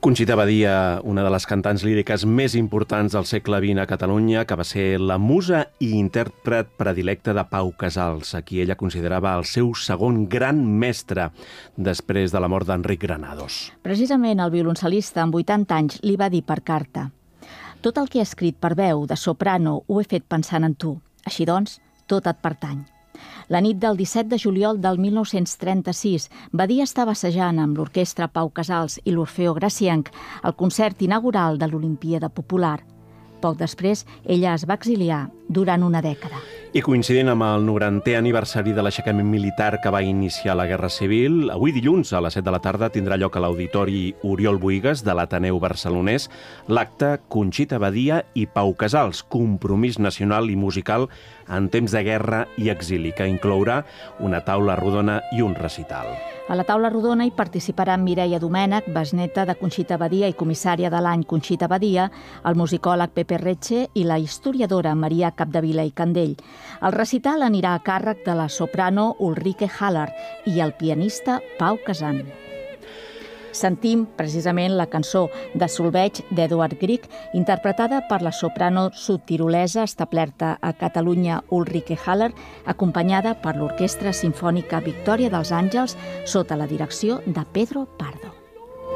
Conxita Badia, una de les cantants líriques més importants del segle XX a Catalunya, que va ser la musa i intèrpret predilecte de Pau Casals, a qui ella considerava el seu segon gran mestre després de la mort d'Enric Granados. Precisament el violoncel·lista amb 80 anys li va dir per carta: «Tot el que he escrit per veu, de soprano, ho he fet pensant en tu. Així doncs, tot et pertany». La nit del 17 de juliol del 1936, Badia estava assajant amb l'orquestra Pau Casals i l'Orfeó Gracienc el concert inaugural de l'Olimpíada Popular. Poc després, ella es va exiliar durant una dècada. I coincidint amb el 90è aniversari de l'aixecament militar que va iniciar la Guerra Civil, avui dilluns a les 7 de la tarda tindrà lloc a l'Auditori Oriol Bohigas de l'Ateneu Barcelonès l'acte Conxita Badia i Pau Casals, compromís nacional i musical en temps de guerra i exili, que inclourà una taula rodona i un recital. A la taula rodona hi participaran Mireia Domènech, besneta de Conxita Badia i comissària de l'any Conxita Badia, el musicòleg Pepe Reche i la historiadora Maria Capdevila i Candell. El recital anirà a càrrec de la soprano Ulrike Haller i el pianista Pau Casan. Sentim precisament la cançó de Solveig d'Eduard Grieg, interpretada per la soprano sud-tirolesa establerta a Catalunya Ulrike Haller, acompanyada per l'Orquestra Simfònica Victòria dels Àngels sota la direcció de Pedro Pardo.